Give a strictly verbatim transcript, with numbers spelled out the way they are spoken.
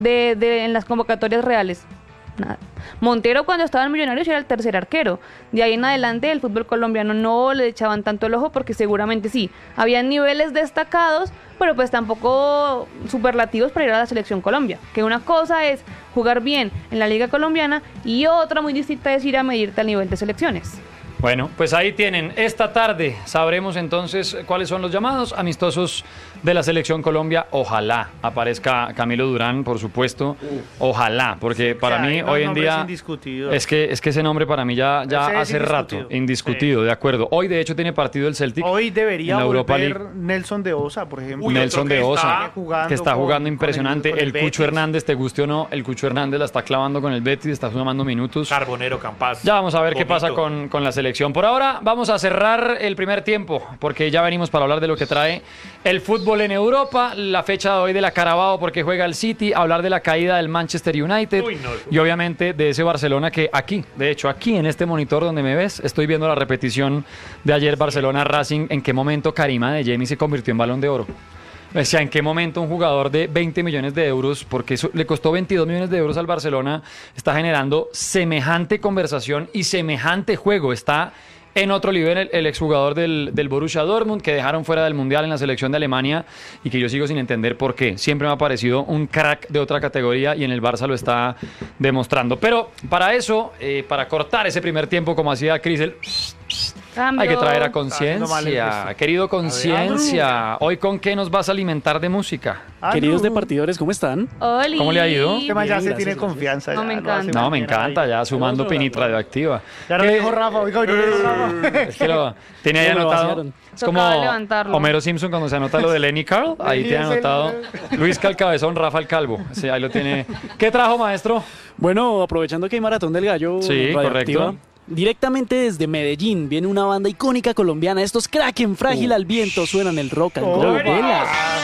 de, de, en las convocatorias reales. Nada. Montero cuando estaba en Millonarios era el tercer arquero. De ahí en adelante el fútbol colombiano no le echaban tanto el ojo porque seguramente sí, había niveles destacados, pero pues tampoco superlativos para ir a la selección Colombia. Que una cosa es jugar bien en la liga colombiana y otra muy distinta es ir a medirte al nivel de selecciones. Bueno, pues ahí tienen. Esta tarde sabremos entonces cuáles son los llamados amistosos de la Selección Colombia. Ojalá aparezca Camilo Durán, por supuesto. Ojalá, porque para O sea, mí no, hoy en nombre día es indiscutido. es que es que ese nombre para mí ya, ya Ese es hace rato indiscutido. indiscutido, Sí. de acuerdo. Hoy de hecho tiene partido el Celtic. Hoy debería en la Europa volver League. Nelson de Osa, por ejemplo. Uy, Nelson otro de que Osa, está jugando que está con- jugando con impresionante. el- con el el Cucho Betis. Hernández, te guste o no, el Cucho Hernández la está clavando con el Betis, está sumando minutos. Carbonero, Campas. Ya vamos a ver qué Gomito. pasa con, con la selección. Por ahora vamos a cerrar el primer tiempo, porque ya venimos para hablar de lo que trae el fútbol en Europa, la fecha de hoy de la Carabao porque juega el City, hablar de la caída del Manchester United Uy, no. y obviamente de ese Barcelona que aquí, de hecho aquí en este monitor donde me ves, estoy viendo la repetición de ayer Barcelona Racing, en qué momento Karima de Jamie se convirtió en Balón de Oro. O sea, ¿en qué momento un jugador de veinte millones de euros, porque eso le costó veintidós millones de euros al Barcelona, está generando semejante conversación y semejante juego? Está en otro nivel el, el exjugador del, del Borussia Dortmund, que dejaron fuera del Mundial en la selección de Alemania y que yo sigo sin entender por qué. Siempre me ha parecido un crack de otra categoría y en el Barça lo está demostrando. Pero para eso, eh, para cortar ese primer tiempo como hacía Cris, el... Cambio. hay que traer a haciendo mal el conciencia. gesto. Querido conciencia, hoy con qué nos vas a alimentar de música. Ah, Queridos no. departidores, ¿cómo están? Oli. ¿Cómo le ha ido? Este man ya Bien, se gracias, tiene gracias. confianza. No, ya, me lo encanta. hace No, me bien encanta, ahí. ya sumando Otro pinit rato. radioactiva. Ya lo ¿Qué? dijo Rafa, oiga, hoy no lo dijo Rafa. Es que lo tiene ahí No, me anotado. vaciaron. Es Tocaba como levantarlo. Homero Simpson cuando se anota lo de Lenny Carl. Ahí Sí, tiene es el- anotado Luis Calcabezón, Rafa el Calvo. Sí, ahí lo tiene. ¿Qué trajo, maestro? Bueno, aprovechando que hay Maratón del Gallo Sí, radioactiva, correcto. directamente desde Medellín viene una banda icónica colombiana. Estos Kraken, Frágil Uh. al Viento, suenan el rock and Oh, roll. my Vela. God.